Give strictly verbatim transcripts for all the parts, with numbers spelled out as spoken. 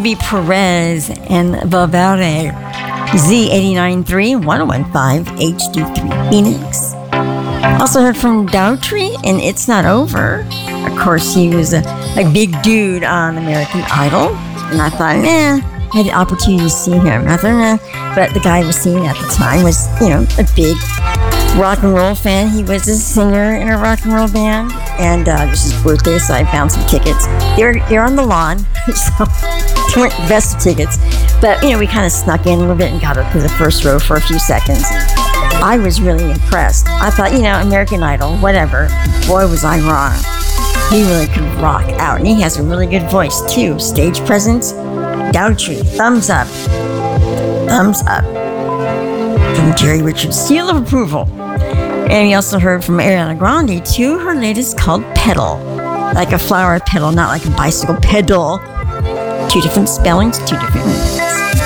Ruby Perez and Valverde. Z eighty-nine point three, ten fifteen, H D three Phoenix. Also heard from Daughtry and It's Not Over. Of course, he was a, a big dude on American Idol. And I thought, eh, I had the opportunity to see him. I thought, eh. But the guy I was seeing at the time was, you know, a big rock and roll fan. He was a singer in a rock and roll band. And uh, it was his birthday, so I found some tickets. They're, they're on the lawn, so they weren't the best of tickets. But, you know, we kind of snuck in a little bit and got up to the first row for a few seconds. I was really impressed. I thought, you know, American Idol, whatever. Boy, was I wrong. He really could rock out. And he has a really good voice, too. Stage presence, Daughtry, thumbs up. Thumbs up. From Jerry Richards, seal of approval. And we also heard from Ariana Grande, too. Her latest called Pedal. Like a flower pedal, not like a bicycle pedal. Two different spellings, two different meanings.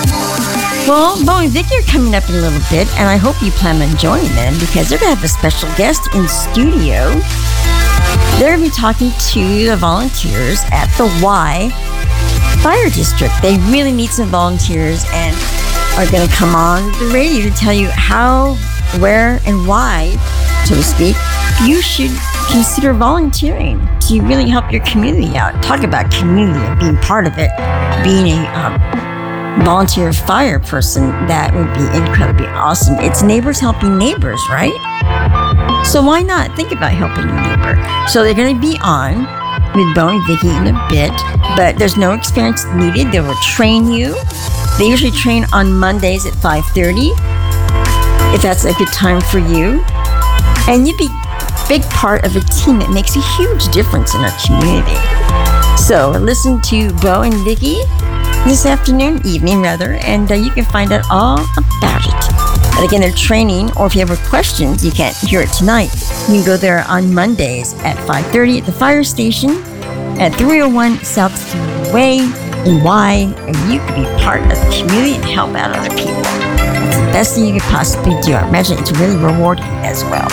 Well, Bo and Vicky are coming up in a little bit, and I hope you plan on joining them because they're going to have a special guest in studio. They're going to be talking to the volunteers at the Y Fire District. They really need some volunteers and are going to come on the radio to tell you how, where, and why, so to speak, you should consider volunteering to really help your community out. Talk about community and being part of it, being a um, volunteer fire person. That would be incredibly awesome. It's neighbors helping neighbors, right? So why not think about helping your neighbor? So they're going to be on with Bo and Vicky in a bit, but there's no experience needed. They will train you. They usually train on Mondays at five thirty, if that's a good time for you. And you'd be a big part of a team that makes a huge difference in our community. So listen to Bo and Vicky this afternoon, evening rather, and uh, you can find out all about it. And again, they're training, or if you have questions, you can't hear it tonight, you can go there on Mondays at five thirty at the fire station at three oh one South Street Way in Y, and you can be part of the community and help out other people. It's the best thing you could possibly do. I imagine it's really rewarding as well.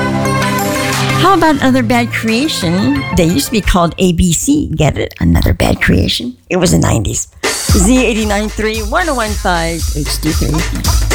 How about Another Bad Creation? They used to be called A B C. Get it? Another Bad Creation. It was the nineties. Z eighty-nine point three, ten fifteen, H D three.